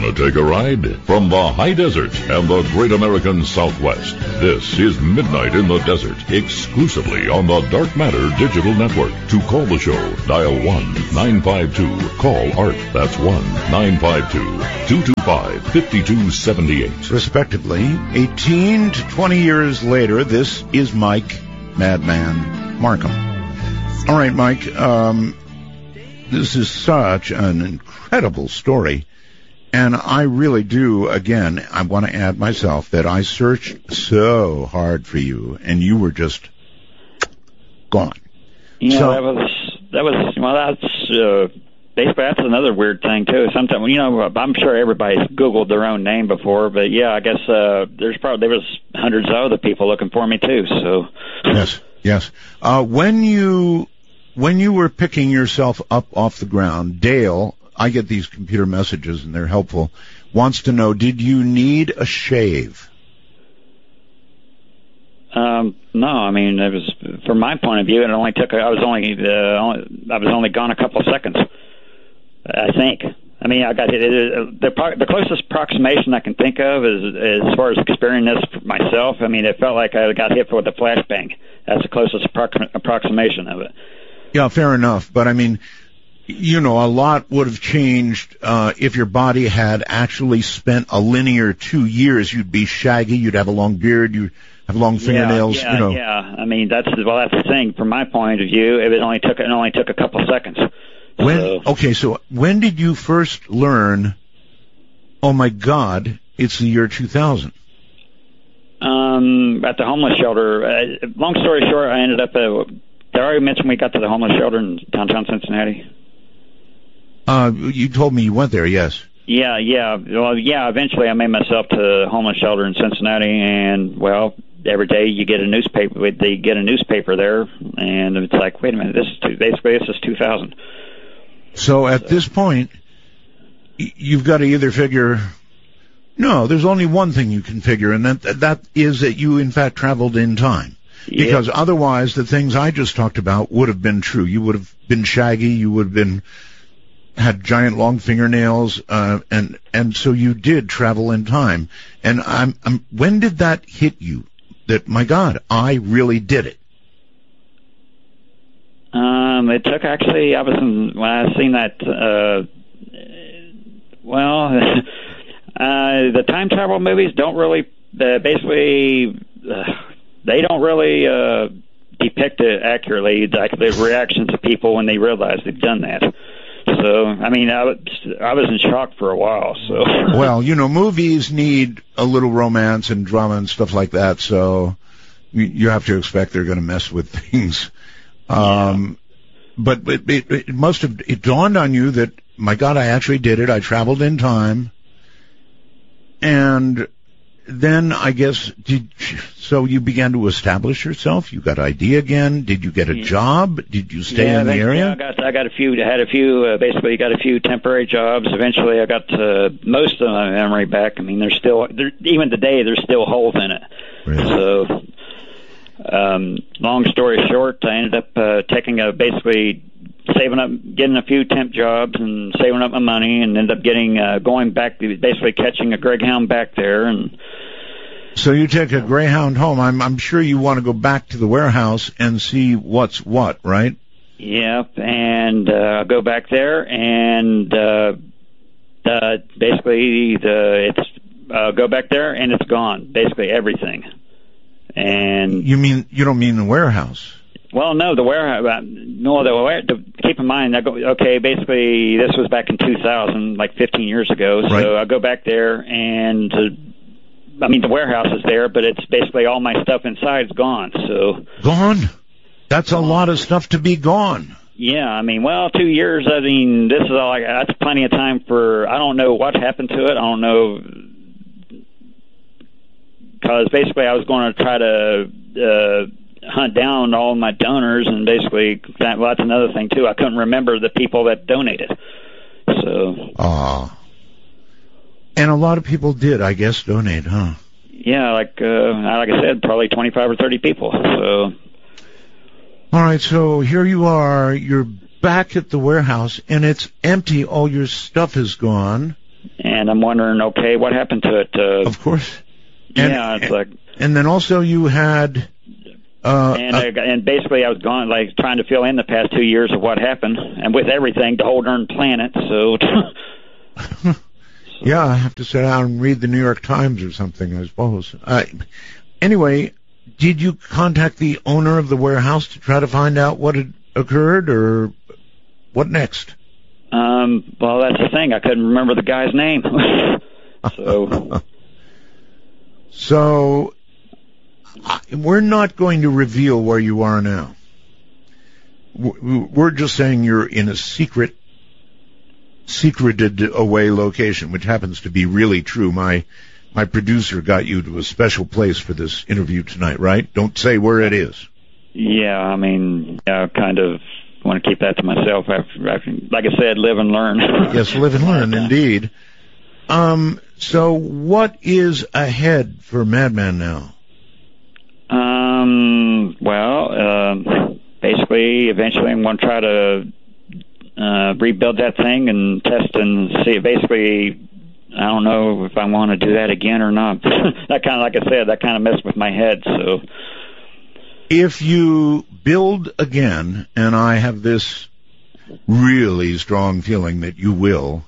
Want to take a ride? From the high desert and the great American Southwest, this is Midnight in the Desert, exclusively on the Dark Matter Digital Network. To call the show, dial 1-952-CALL-ART. That's 1-952-225-5278. Respectively, 18 to 20 years later, this is Mike Madman Markham. All right, Mike, this is such an incredible story. And I really do, again, I want to add myself that I searched so hard for you, and you were just gone. Yeah, so, that's basically, that's another weird thing, too. Sometimes, I'm sure everybody's Googled their own name before, but yeah, I guess there was hundreds of other people looking for me, too, so. Yes. When you were picking yourself up off the ground, Dale, I get these computer messages and they're helpful, wants to know, did you need a shave? No, I mean, it was, from my point of view, it only took, I was only gone a couple of seconds, I think. I mean, I got the closest approximation I can think of is, as far as experiencing this myself, I mean, it felt like I got hit with a flashbang. That's the closest approximation of it. Yeah, fair enough. But I mean, a lot would have changed if your body had actually spent a linear 2 years. You'd be shaggy, you'd have a long beard, you'd have long fingernails. Yeah. I mean, that's the thing. From my point of view, it only took a couple of seconds. So when did you first learn, oh my God, it's the year 2000? At the homeless shelter. Long story short, I ended up did I already mention we got to the homeless shelter in downtown Cincinnati? You told me you went there, yes. Yeah. Well, yeah, eventually I made myself to the homeless shelter in Cincinnati, and, well, every day you get a newspaper. They get a newspaper there, and it's like, wait a minute, this is 2000. So at this point, you've got to either figure, no, there's only one thing you can figure, and that is that you, in fact, traveled in time. Yeah. Because otherwise, the things I just talked about would have been true. You would have been shaggy, you would have had giant long fingernails, and so you did travel in time. And when did that hit you? That, my God, I really did it. It took actually, when I seen that, the time travel movies don't really, they don't really depict it accurately, like the reactions of people when they realize they've done that. So, I mean, I was in shock for a while, so. Well, movies need a little romance and drama and stuff like that, so you have to expect they're going to mess with things. Yeah. But it dawned on you that, my God, I actually did it. I traveled in time. And then, I guess, so you began to establish yourself? You got ID again? Did you get a job? Did you stay in the area? Yeah, I got a few temporary jobs. Eventually, I got most of my memory back. I mean, even today, there's still holes in it. Really? So, long story short, I ended up basically saving up, getting a few temp jobs and saving up my money, and ended up going back, basically catching a Greyhound back there. And so you take a Greyhound home. I'm sure you want to go back to the warehouse and see what's what, right? Yep, and go back there, and basically go back there, and it's gone. Basically everything. And you don't mean the warehouse? Well, no, the warehouse. Keep in mind, basically this was back in 2000, like 15 years ago. So right. I go back there, and the warehouse is there, but it's basically all my stuff inside's gone. So gone? That's a lot of stuff to be gone. Yeah, 2 years. This is all. That's plenty of time for. I don't know what happened to it. I don't know. Because basically I was going to try to hunt down all my donors, and basically, that's another thing, too. I couldn't remember the people that donated. So. And a lot of people did, I guess, donate, huh? Yeah, like I said, probably 25 or 30 people. So. All right, so here you are. You're back at the warehouse, and it's empty. All your stuff is gone. And I'm wondering, okay, what happened to it? Of course. It's like. And then also you had. And basically, I was gone, like trying to fill in the past 2 years of what happened, and with everything, the whole darn planet. So. Yeah, I have to sit down and read the New York Times or something, I suppose. Anyway, did you contact the owner of the warehouse to try to find out what had occurred, or what next? Well, that's the thing. I couldn't remember the guy's name. So, we're not going to reveal where you are now. We're just saying you're in a secreted away location, which happens to be really true. My producer got you to a special place for this interview tonight, right? Don't say where it is. Yeah, I mean, kind of want to keep that to myself. After, like I said, live and learn. Yes, live and learn, indeed. So what is ahead for Madman now? Basically, eventually I'm going to try to rebuild that thing and test and see. Basically, I don't know if I want to do that again or not. That kind of, like I said, that kind of messed with my head. So, if you build again, and I have this really strong feeling that you will,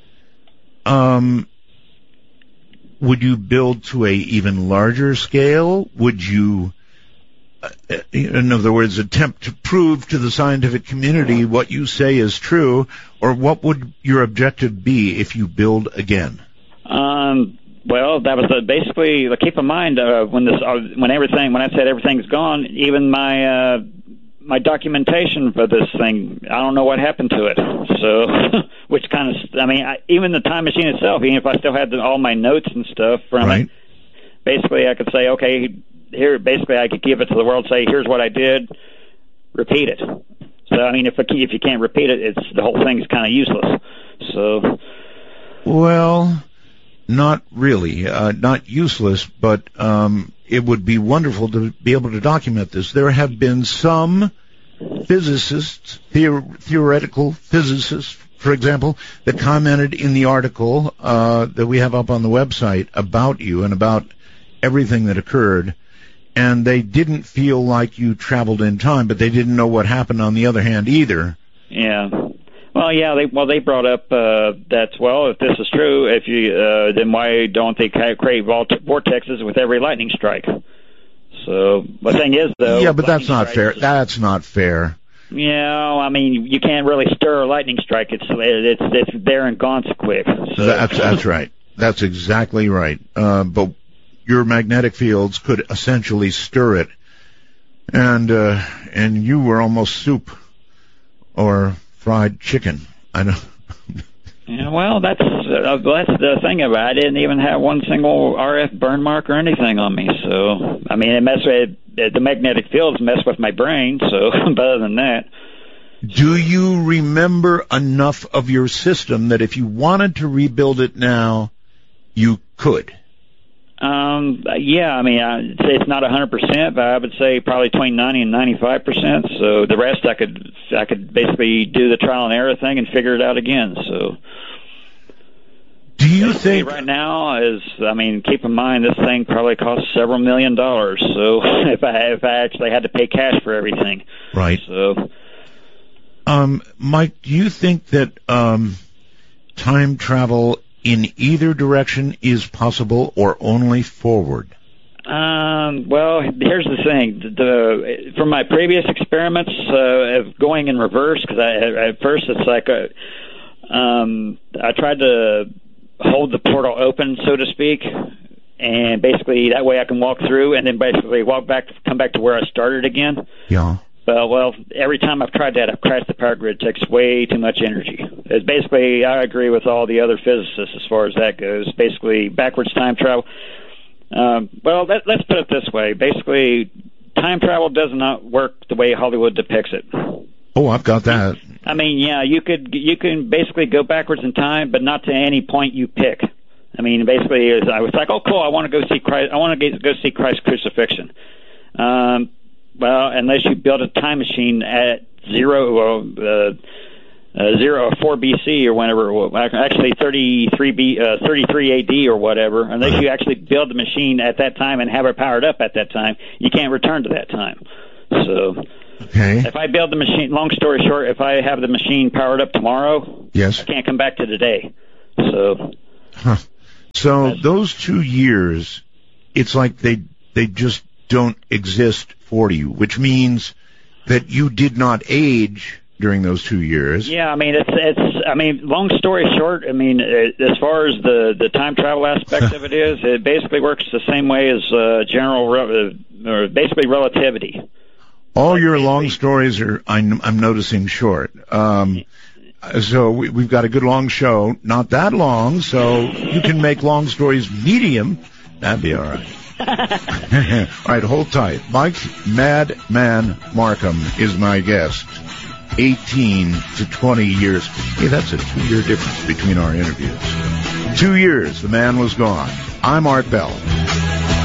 would you build to a even larger scale? Would you, in other words, attempt to prove to the scientific community what you say is true, or what would your objective be if you build again? Well, that was basically. Keep in mind when I said everything's gone, even my documentation for this thing, I don't know what happened to it. So, which kind of, I mean, even the time machine itself, even if I still had all my notes and stuff from it, basically I could say, okay, here, basically I could give it to the world, say, here's what I did, repeat it. So, I mean, if you can't repeat it, the whole thing's kind of useless. So. Well, not really. Not useless, but it would be wonderful to be able to document this. There have been some physicists, theoretical physicists, for example, that commented in the article that we have up on the website about you and about everything that occurred, and they didn't feel like you traveled in time, but they didn't know what happened on the other hand either. Yeah. Well, yeah. They brought up that. Well, if this is true, then why don't they create vortexes with every lightning strike? So the thing is, though. Yeah, but that's not fair. That's not fair. Yeah, I mean, you can't really stir a lightning strike. It's there and gone so quick. So. That's right. That's exactly right. But your magnetic fields could essentially stir it, and you were almost soup or fried chicken. I know. Yeah, well, that's the thing about it. I didn't even have one single RF burn mark or anything on me. So, I mean, the magnetic fields mess with my brain. So, but other than that. Do you remember enough of your system that if you wanted to rebuild it now, you could? Yeah, I mean, it's not 100%, but I would say probably between 90 and 95%. So the rest I could basically do the trial and error thing and figure it out again. So. Do you think right now keep in mind this thing probably costs several $1 million. So if I actually had to pay cash for everything. Right. So. Mike, do you think that time travel in either direction is possible, or only forward? Well, here's the thing. From my previous experiments of going in reverse, because at first it's like I tried to hold the portal open, so to speak, and basically that way I can walk through and then basically come back to where I started again. Yeah. Well, every time I've tried that, I've crashed the power grid. It takes way too much energy. It's basically, I agree with all the other physicists as far as that goes. Basically, backwards time travel. Well, let's put it this way. Basically, time travel does not work the way Hollywood depicts it. Oh, I've got that. I mean, yeah, you can basically go backwards in time, but not to any point you pick. I mean, basically, I was like, oh, cool, I want to go see Christ. I want to go see Christ's crucifixion. Well, unless you build a time machine at zero, 4 BC or whenever, actually 33 AD or whatever, unless you actually build the machine at that time and have it powered up at that time, you can't return to that time. So, if I build the machine, long story short, if I have the machine powered up tomorrow, yes, I can't come back to today. So, so those 2 years, it's like they just don't exist for you, which means that you did not age during those 2 years. Yeah, I mean, it's long story short, I mean, as far as the time travel aspect of it is, it basically works the same way as or basically relativity. All your long stories are, I'm noticing, short. So we've got a good long show, not that long, so you can make long stories medium. That'd be all right. All right, hold tight. Mike Madman Markham is my guest. 18 to 20 years. Hey, that's a 2-year difference between our interviews. 2 years, the man was gone. I'm Art Bell.